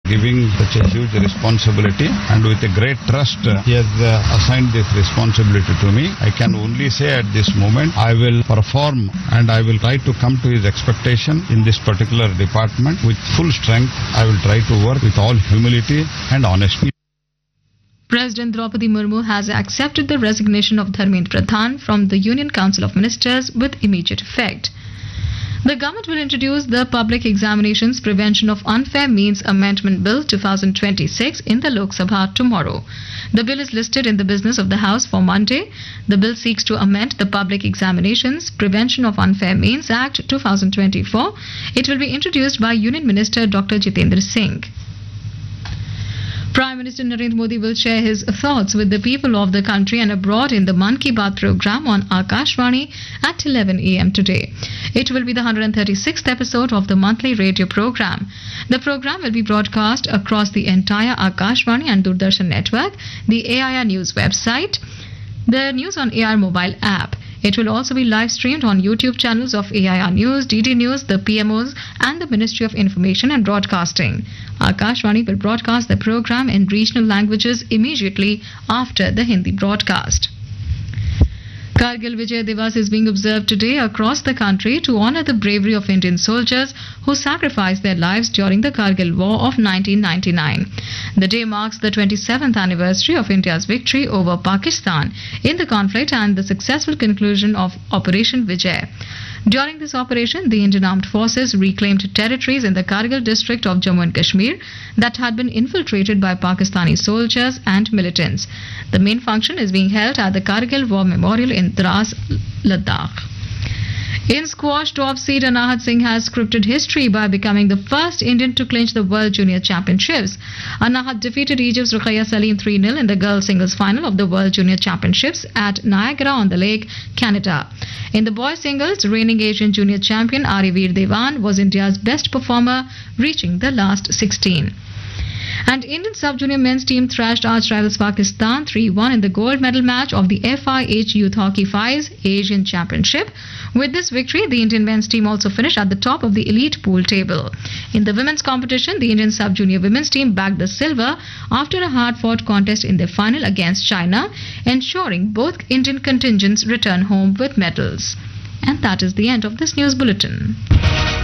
giving such a huge responsibility, and with a great trust he has assigned this responsibility to me. I can only say at this moment I will perform and I will try to come to his expectation in this particular department with full strength. I will try to work with all humility and honesty. President Draupadi Murmu has accepted the resignation of Dharmendra Pradhan from the Union Council of Ministers with immediate effect. The government will introduce the Public Examinations Prevention of Unfair Means Amendment Bill 2026 in the Lok Sabha tomorrow. The bill is listed in the business of the House for Monday. The bill seeks to amend the Public Examinations Prevention of Unfair Means Act 2024. It will be introduced by Union Minister Dr. Jitendra Singh. Prime Minister Narendra Modi will share his thoughts with the people of the country and abroad in the Mann Ki Baat program on Akashvani at 11 a.m. today. It will be the 136th episode of the monthly radio program. The program will be broadcast across the entire Akashvani and Doordarshan network, the AIR News website, the News on AIR mobile app. It will also be live streamed on YouTube channels of AIR News, DD News, the PMOs and the Ministry of Information and Broadcasting. Akashvani will broadcast the program in regional languages immediately after the Hindi broadcast. Kargil Vijay Divas is being observed today across the country to honor the bravery of Indian soldiers who sacrificed their lives during the Kargil War of 1999. The day marks the 27th anniversary of India's victory over Pakistan in the conflict and the successful conclusion of Operation Vijay. During this operation, the Indian Armed Forces reclaimed territories in the Kargil district of Jammu and Kashmir that had been infiltrated by Pakistani soldiers and militants. The main function is being held at the Kargil War Memorial in Dras, Ladakh. In squash, top seed Anahat Singh has scripted history by becoming the first Indian to clinch the World Junior Championships. Anahat defeated Egypt's Ruqayya Salim 3-0 in the girls singles final of the World Junior Championships at Niagara-on-the-Lake, Canada. In the boys singles, reigning Asian junior champion Arivir Devan was India's best performer, reaching the last 16. And Indian sub-junior men's team thrashed arch rivals Pakistan 3-1 in the gold medal match of the FIH Youth Hockey 5's Asian Championship. With this victory, the Indian men's team also finished at the top of the elite pool table. In the women's competition, the Indian sub-junior women's team bagged the silver after a hard-fought contest in their final against China, ensuring both Indian contingents return home with medals. And that is the end of this news bulletin.